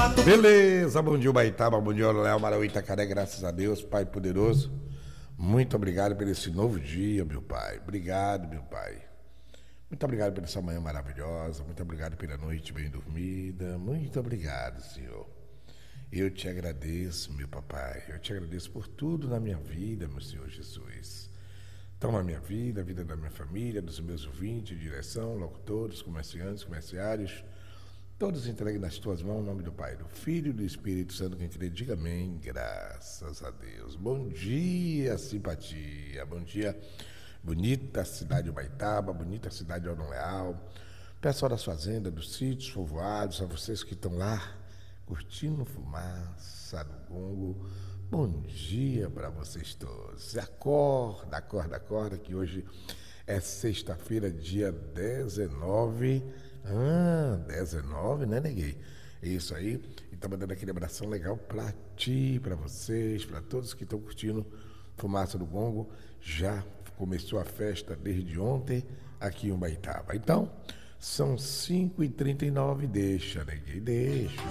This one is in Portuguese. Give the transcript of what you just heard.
Beleza, bom dia Ubaitaba, bom dia Léo, Marau, Itacaré, graças a Deus, Pai poderoso. Muito obrigado por esse novo dia, meu Pai. Obrigado, meu Pai. Muito obrigado por essa manhã maravilhosa, muito obrigado pela noite bem dormida. Muito obrigado, Senhor. Eu te agradeço, meu papai. Eu te agradeço por tudo na minha vida, meu Senhor Jesus. Toma a minha vida, a vida da minha família, dos meus ouvintes, direção, locutores, comerciantes, comerciários, todos entregues nas tuas mãos, em nome do Pai, do Filho e do Espírito Santo, quem crê, diga amém, graças a Deus. Bom dia, simpatia, bom dia, bonita cidade de Ubaitaba, bonita cidade de Orão Leal, pessoal das fazendas, dos sítios povoados, a vocês que estão lá, curtindo fumaça do gongo, bom dia para vocês todos. Acorda, acorda, acorda, que hoje é sexta-feira, dia 19. 19, né, neguei? Isso aí. E estamos dando aquele abração legal para ti, para vocês, para todos que estão curtindo fumaça do gongo. Já começou a festa desde ontem aqui em Ubaitaba. Então, são 5h39, deixa, neguei, deixa.